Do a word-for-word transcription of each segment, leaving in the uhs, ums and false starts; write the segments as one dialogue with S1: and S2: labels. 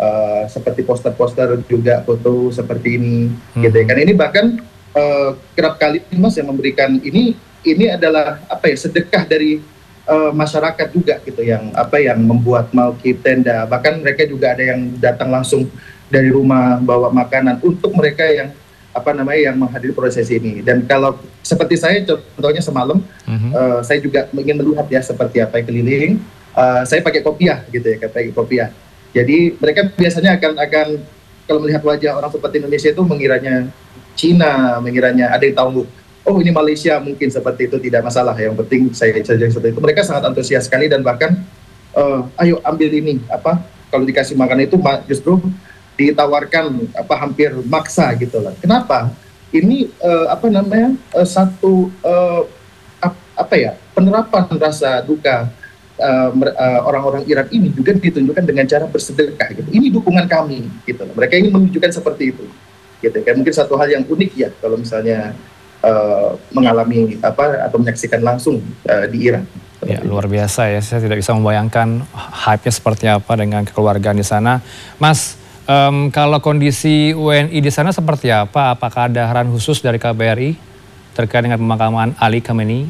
S1: uh, seperti poster-poster juga foto seperti ini, hmm. gitu ya. Kan ini bahkan uh, kerap kali Mas yang memberikan ini ini adalah apa ya sedekah dari uh, masyarakat juga gitu yang apa yang membuat maukib tenda. Bahkan mereka juga ada yang datang langsung dari rumah bawa makanan untuk mereka yang apa namanya yang menghadiri prosesi ini. Dan kalau seperti saya contohnya semalam mm-hmm. uh, saya juga ingin melihat ya seperti apa yang keliling. Uh, saya pakai kopiah gitu ya, pakai kopiah. Jadi mereka biasanya akan akan kalau melihat wajah orang seperti Indonesia itu mengiranya Cina, mengiranya ada yang tahu, oh ini Malaysia mungkin seperti itu, tidak masalah. Yang penting saya saja seperti itu. Mereka sangat antusias sekali dan bahkan uh, ayo ambil ini apa kalau dikasih makan itu justru ditawarkan apa hampir maksa gitu lah. Kenapa? Ini uh, apa namanya uh, satu uh, ap, apa ya penerapan rasa duka uh, uh, orang-orang Iran ini juga ditunjukkan dengan cara bersedekah gitu. Ini dukungan kami gitu. Mereka ingin menunjukkan seperti itu. Gitu. Kayak mungkin satu hal yang unik ya kalau misalnya uh, mengalami apa atau menyaksikan langsung uh, di Iran.
S2: Ya, luar biasa ya. Saya tidak bisa membayangkan hype-nya seperti apa dengan kekeluargaan di sana, Mas. Um, kalau kondisi W N I di sana seperti apa? Apakah ada arahan khusus dari K B R I terkait dengan pemakaman Ali Khamenei?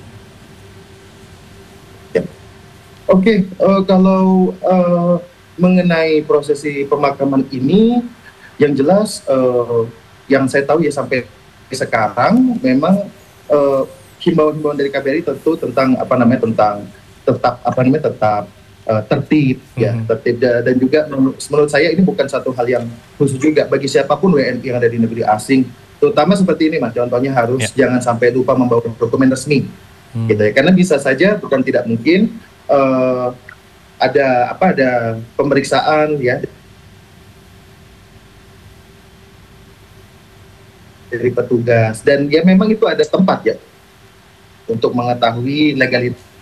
S1: Ya. Oke, okay, uh, kalau uh, mengenai prosesi pemakaman ini, yang jelas uh, yang saya tahu ya sampai sekarang memang uh, himbauan-himbauan dari K B R I tentu tentang apa namanya tentang tetap apa namanya tetap Uh, tertib ya mm-hmm. tertib dan juga menurut, menurut saya ini bukan satu hal yang khusus juga bagi siapapun W N I yang ada di negeri asing, terutama seperti ini Mas, contohnya harus yeah. jangan sampai lupa membawa dokumen resmi mm. gitu ya, karena bisa saja bukan tidak mungkin uh, ada apa ada pemeriksaan ya dari petugas dan ya memang itu ada tempat ya untuk mengetahui legalitas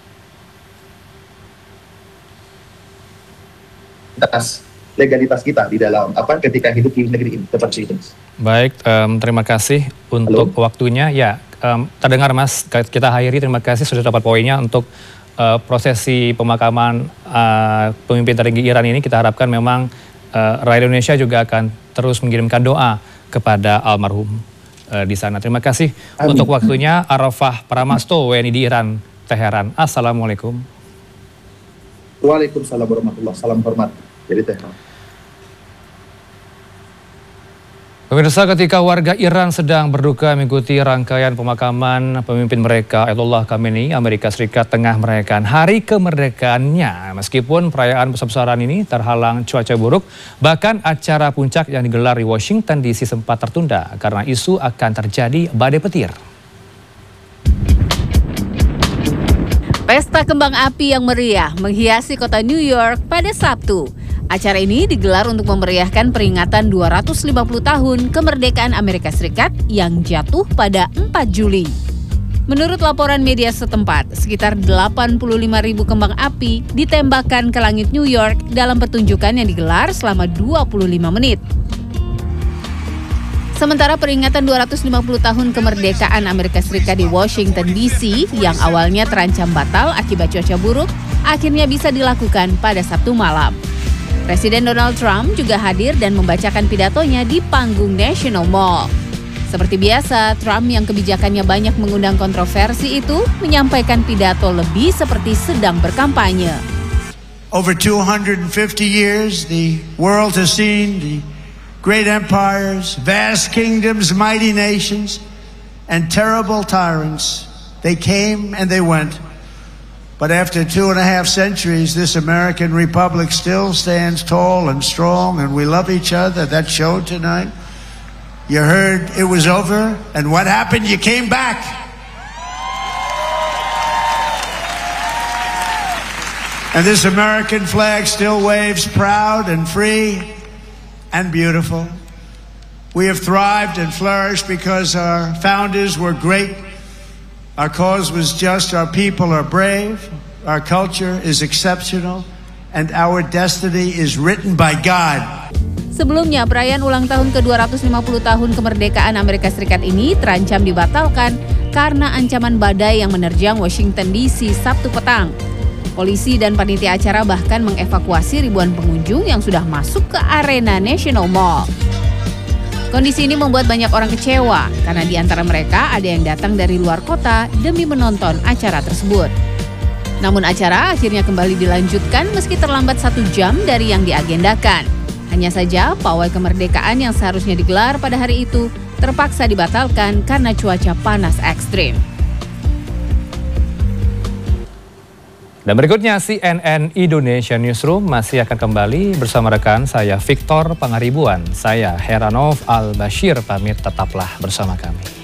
S1: legalitas kita di dalam apa ketika hidup di negeri ini seperti itu.
S2: Baik, um, terima kasih untuk Halo. waktunya. Ya, um, terdengar Mas, kita akhiri. Terima kasih sudah dapat poinnya untuk uh, prosesi pemakaman uh, pemimpin tertinggi Iran ini. Kita harapkan memang uh, rakyat Indonesia juga akan terus mengirimkan doa kepada almarhum uh, di sana. Terima kasih Amin. untuk waktunya. Arafah Pramasto, W N I di Iran, Teheran. Assalamualaikum.
S1: Waalaikumsalam warahmatullahi wabarakatuh. Salam hormat dari Teheran.
S2: Pemirsa, ketika warga Iran sedang berduka mengikuti rangkaian pemakaman pemimpin mereka, Ayatollah Khamenei, Amerika Serikat tengah merayakan hari kemerdekaannya. Meskipun perayaan besar-besaran ini terhalang cuaca buruk, bahkan acara puncak yang digelar di Washington D C sempat tertunda karena isu akan terjadi badai petir.
S3: Pesta kembang api yang meriah menghiasi kota New York pada Sabtu. Acara ini digelar untuk memeriahkan peringatan dua ratus lima puluh tahun kemerdekaan Amerika Serikat yang jatuh pada empat Juli. Menurut laporan media setempat, sekitar delapan puluh lima ribu kembang api ditembakkan ke langit New York dalam pertunjukan yang digelar selama dua puluh lima menit. Sementara peringatan dua ratus lima puluh tahun kemerdekaan Amerika Serikat di Washington D C yang awalnya terancam batal akibat cuaca buruk, akhirnya bisa dilakukan pada Sabtu malam. Presiden Donald Trump juga hadir dan membacakan pidatonya di panggung National Mall. Seperti biasa, Trump yang kebijakannya banyak mengundang kontroversi itu menyampaikan pidato lebih seperti sedang berkampanye.
S4: Over two hundred fifty years, the world has seen the great empires, vast kingdoms, mighty nations, and terrible tyrants. They came and they went. But after two and a half centuries, this American republic still stands tall and strong, and we love each other. That showed tonight. You heard it was over, and what happened? You came back. And this American flag still waves proud and free and beautiful. We have thrived and flourished because our founders were great. Our cause was just, our people are brave, our culture is exceptional, and our destiny is written by God.
S3: Sebelumnya, perayaan ulang tahun ke dua ratus lima puluh tahun kemerdekaan Amerika Serikat ini terancam dibatalkan karena ancaman badai yang menerjang Washington D C Sabtu petang. Polisi dan panitia acara bahkan mengevakuasi ribuan pengunjung yang sudah masuk ke arena National Mall. Kondisi ini membuat banyak orang kecewa karena di antara mereka ada yang datang dari luar kota demi menonton acara tersebut. Namun acara akhirnya kembali dilanjutkan meski terlambat satu jam dari yang diagendakan. Hanya saja pawai kemerdekaan yang seharusnya digelar pada hari itu terpaksa dibatalkan karena cuaca panas ekstrim.
S2: Dan berikutnya C N N Indonesia Newsroom masih akan kembali bersama rekan saya Victor Pangaribuan. Saya Heranov Al-Bashir pamit, tetaplah bersama kami.